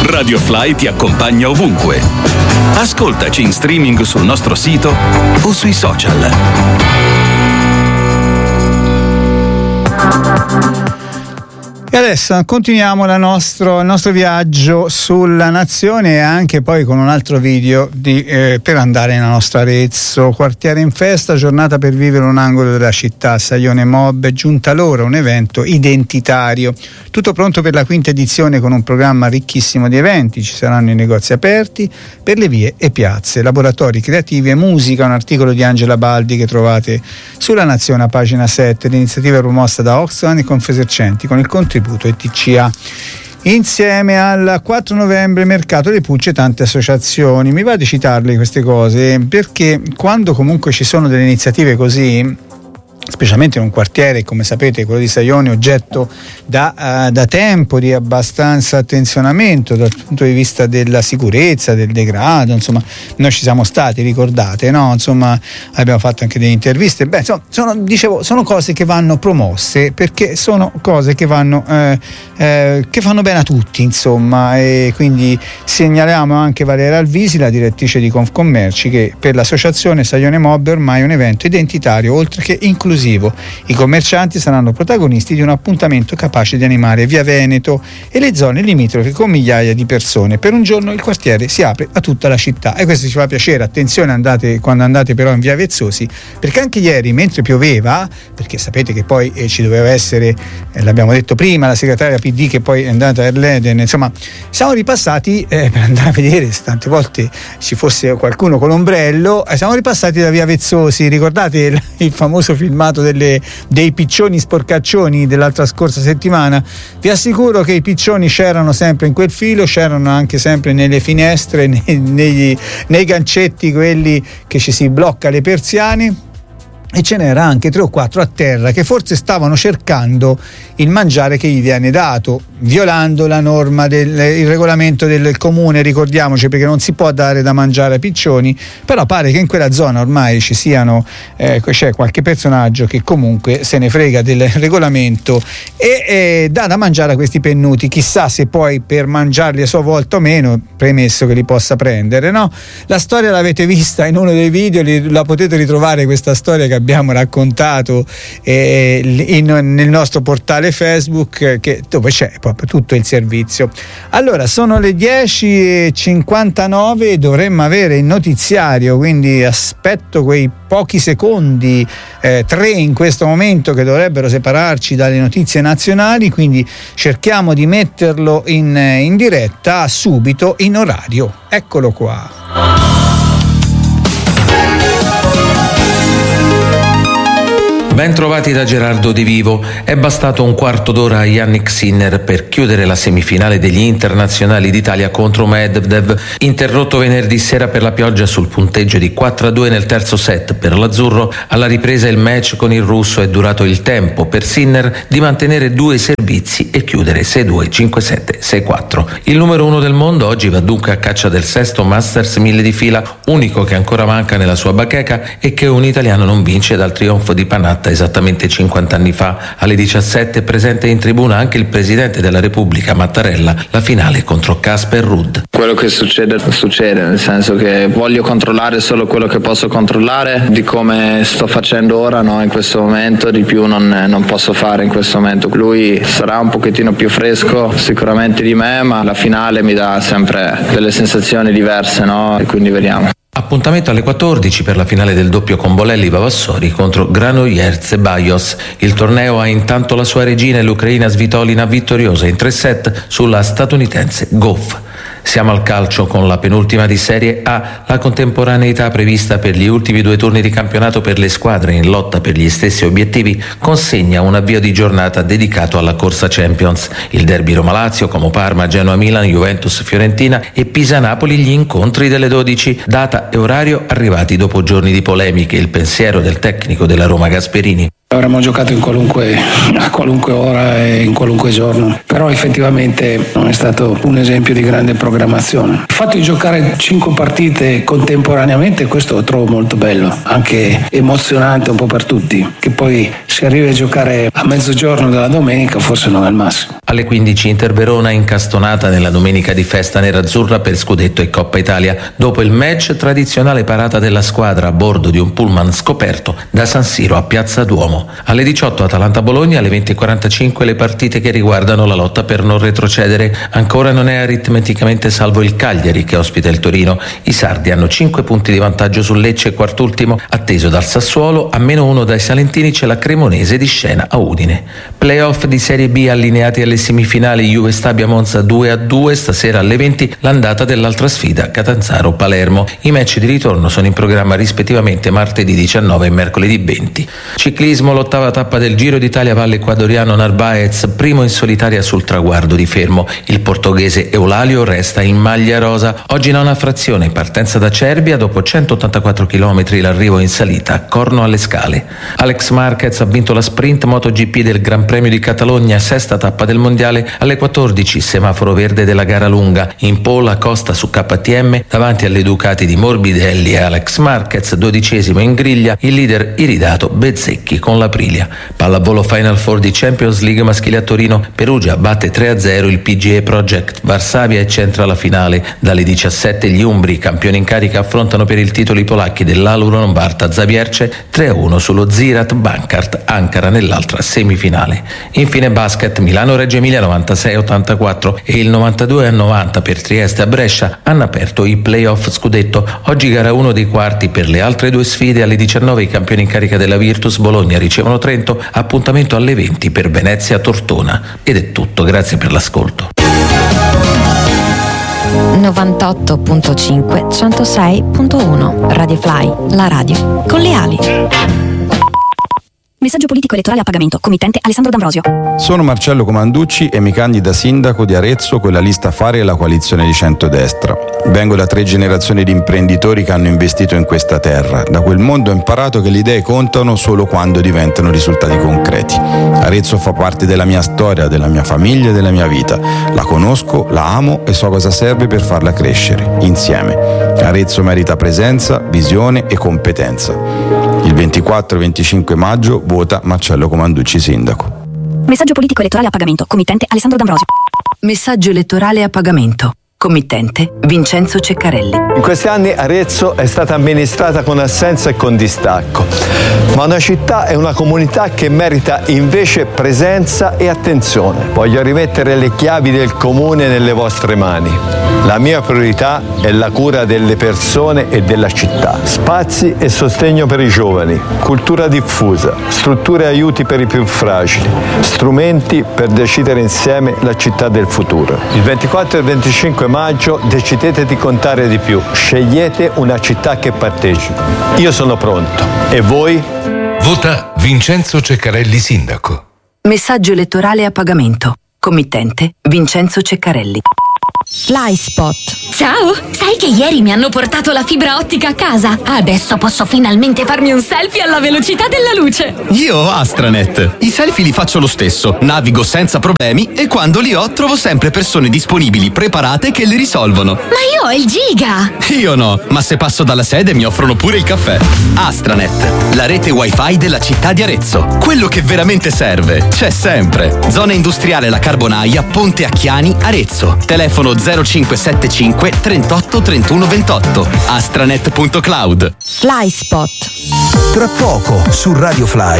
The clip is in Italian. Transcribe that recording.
Radio Fly ti accompagna ovunque. Ascoltaci in streaming sul nostro sito o sui social. E adesso continuiamo il nostro viaggio sulla nazione, e anche poi con un altro video per andare nella nostra Arezzo. Quartiere in festa, giornata per vivere un angolo della città. Saione Mob, è giunta l'ora, un evento identitario. Tutto pronto per la quinta edizione, con un programma ricchissimo di eventi. Ci saranno i negozi aperti per le vie e piazze, laboratori creativi e musica. Un articolo di Angela Baldi che trovate sulla Nazione a pagina 7. L'iniziativa è promossa da Oxfam e Confesercenti con il contributo ETCA. Insieme al 4 novembre Mercato delle Pulci e tante associazioni. Mi va di citarle queste cose perché quando comunque ci sono delle iniziative così, specialmente in un quartiere, come sapete, quello di Saione, oggetto da tempo di abbastanza attenzionamento dal punto di vista della sicurezza, del degrado, insomma, noi ci siamo stati, ricordate, no? Insomma, abbiamo fatto anche delle interviste. Sono cose che vanno promosse, perché sono cose che fanno bene a tutti, insomma, e quindi segnaliamo anche Valeria Alvisi, la direttrice di Confcommerci, che per l'associazione Saione Mob è ormai un evento identitario oltre che inclusivo. I commercianti saranno protagonisti di un appuntamento capace di animare Via Veneto e le zone limitrofe con migliaia di persone. Per un giorno il quartiere si apre a tutta la città, e questo ci fa piacere. Attenzione quando andate però in Via Vezzosi, perché anche ieri, mentre pioveva, perché sapete che poi ci doveva essere, l'abbiamo detto prima, la segretaria PD che poi è andata a Erleden, insomma siamo ripassati per andare a vedere se tante volte ci fosse qualcuno con l'ombrello. Siamo ripassati da Via Vezzosi, ricordate il famoso filmato dei piccioni sporcaccioni dell'altra scorsa settimana? Vi assicuro che i piccioni c'erano sempre in quel filo, c'erano anche sempre nelle finestre, nei gancetti quelli che ci si blocca le persiane, e ce n'era anche 3 o 4 a terra che forse stavano cercando il mangiare che gli viene dato, violando la norma il regolamento del comune, ricordiamoci, perché non si può dare da mangiare ai piccioni. Però pare che in quella zona ormai ci siano c'è qualche personaggio che comunque se ne frega del regolamento e dà da mangiare a questi pennuti. Chissà se poi per mangiarli a sua volta o meno, premesso che li possa prendere, no? La storia l'avete vista in uno dei video, la potete ritrovare questa storia che abbiamo raccontato nel nostro portale Facebook, dove c'è proprio tutto il servizio. Allora, sono le 10:59 e dovremmo avere il notiziario, quindi aspetto quei pochi secondi, 3 in questo momento, che dovrebbero separarci dalle notizie nazionali, quindi cerchiamo di metterlo in diretta subito in orario. Eccolo qua. Ben trovati da Gerardo Di Vivo. È bastato un quarto d'ora a Jannik Sinner per chiudere la semifinale degli internazionali d'Italia contro Medvedev, interrotto venerdì sera per la pioggia sul punteggio di 4-2 nel terzo set per l'azzurro. Alla ripresa il match con il russo è durato il tempo per Sinner di mantenere 2 servizi e chiudere 6-2, 5-7, 6-4. Il numero 1 del mondo oggi va dunque a caccia del 6° Masters 1000 di fila, unico che ancora manca nella sua bacheca e che un italiano non vince dal trionfo di Panatta esattamente 50 anni fa. Alle 17 è presente in tribuna anche il presidente della Repubblica Mattarella. La finale contro Casper Ruud. Quello che succede, nel senso che voglio controllare solo quello che posso controllare, di come sto facendo ora, no? In questo momento di più non posso fare in questo momento. Lui sarà un pochettino più fresco sicuramente di me, ma la finale mi dà sempre delle sensazioni diverse, no? E quindi vediamo. Appuntamento alle 14 per la finale del doppio Combolelli-Vavassori contro Granollers e Bajos. Il torneo ha intanto la sua regina e l'ucraina Svitolina vittoriosa in 3 set sulla statunitense Goff. Siamo al calcio con la penultima di Serie A. La contemporaneità prevista per gli ultimi 2 turni di campionato per le squadre in lotta per gli stessi obiettivi consegna un avvio di giornata dedicato alla corsa Champions. Il derby Roma-Lazio, Como Parma, Genoa-Milan, Juventus-Fiorentina e Pisa-Napoli gli incontri delle 12. Data e orario arrivati dopo giorni di polemiche. Il pensiero del tecnico della Roma Gasperini. Avremmo giocato a qualunque ora e in qualunque giorno, però effettivamente non è stato un esempio di grande programmazione. Il fatto di giocare 5 partite contemporaneamente, questo lo trovo molto bello, anche emozionante un po' per tutti, che poi si arrivi a giocare a mezzogiorno della domenica forse non è il massimo. Alle 15 Inter Verona incastonata nella domenica di festa nerazzurra per scudetto e Coppa Italia, dopo il match tradizionale parata della squadra a bordo di un pullman scoperto da San Siro a Piazza Duomo. Alle 18 Atalanta-Bologna, alle 20:45 le partite che riguardano la lotta per non retrocedere. Ancora non è aritmeticamente salvo il Cagliari che ospita il Torino. I sardi hanno 5 punti di vantaggio sul Lecce, quart'ultimo, atteso dal Sassuolo. A -1 dai salentini c'è la Cremonese di Scena a Udine. Playoff di Serie B allineati alle semifinali, Juve Stabia Monza 2-2, stasera alle 20 l'andata dell'altra sfida Catanzaro-Palermo. I match di ritorno sono in programma rispettivamente martedì 19 e mercoledì 20. Ciclismo, l'8ª tappa del Giro d'Italia, Valle Ecuadoriano, Narvaez primo in solitaria sul traguardo di Fermo. Il portoghese Eulalio resta in maglia rosa. Oggi nona frazione, partenza da Cervia, dopo 184 km l'arrivo in salita a Corno alle Scale. Alex Marquez ha vinto la sprint MotoGP del Gran Premio di Catalogna, 6ª tappa del mondiale. Alle 14 semaforo verde della gara lunga, in pole Costa su KTM davanti alle Ducati di Morbidelli e Alex Marquez, 12° in griglia il leader iridato Bezzecchi con l'Aprilia. Pallavolo Final Four di Champions League maschile a Torino, Perugia batte 3-0 il PGA Project Varsavia e centra la finale. Dalle 17 gli umbri, campioni in carica, affrontano per il titolo i polacchi dell'Aluro Lombarda Zabierce, 3-1 sullo Ziraat Bankart Ankara nell'altra semifinale. Infine basket, Milano-Reggio Emilia 96-84 e il 92-90 per Trieste a Brescia hanno aperto i playoff scudetto. Oggi gara 1 dei quarti per le altre 2 sfide. Alle 19 i campioni in carica della Virtus Bologna ricevono Trento, appuntamento alle 20 per Venezia Tortona. Ed è tutto, grazie per l'ascolto. 98.5 106.1 Radio Fly, la radio con le ali. Messaggio politico elettorale a pagamento. Committente Alessandro D'Ambrosio. Sono Marcello Comanducci e mi candido a sindaco di Arezzo con la lista Fare e la coalizione di centrodestra. Vengo da 3 generazioni di imprenditori che hanno investito in questa terra. Da quel mondo ho imparato che le idee contano solo quando diventano risultati concreti. Arezzo fa parte della mia storia, della mia famiglia e della mia vita. La conosco, la amo e so cosa serve per farla crescere, insieme. Arezzo merita presenza, visione e competenza. Il 24 e 25 maggio vota Marcello Comanducci sindaco. Messaggio politico elettorale a pagamento. Committente Alessandro D'Ambrosio. Messaggio elettorale a pagamento. Committente Vincenzo Ceccarelli. In questi anni Arezzo è stata amministrata con assenza e con distacco, ma una città e una comunità che merita invece presenza e attenzione. Voglio rimettere le chiavi del comune nelle vostre mani. La mia priorità è la cura delle persone e della città. Spazi e sostegno per i giovani, cultura diffusa, strutture e aiuti per i più fragili, strumenti per decidere insieme la città del futuro. Il 24 e 25 maggio decidete di contare di più. Scegliete una città che partecipa. Io sono pronto. E voi? Vota Vincenzo Ceccarelli sindaco. Messaggio elettorale a pagamento. Committente Vincenzo Ceccarelli. Flyspot. Ciao, sai che ieri mi hanno portato la fibra ottica a casa? Adesso posso finalmente farmi un selfie alla velocità della luce. Io ho Astranet. I selfie li faccio lo stesso, navigo senza problemi e quando li ho trovo sempre persone disponibili, preparate che li risolvono. Ma io ho il giga! Io no, ma se passo dalla sede mi offrono pure il caffè. Astranet, la rete wifi della città di Arezzo. Quello che veramente serve c'è sempre. Zona industriale La Carbonaia, Ponte Acchiani, Arezzo. Telefono 0575 38 31 28. astranet.cloud. Flyspot. Tra poco su Radio Fly.